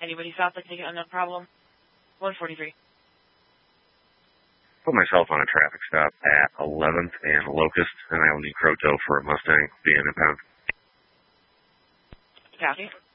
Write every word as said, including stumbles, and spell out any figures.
Anybody stop the ticket on that problem? one forty-three. Put myself on a traffic stop at eleventh and Locust, and I will need Croto for a Mustang being impound. Copy.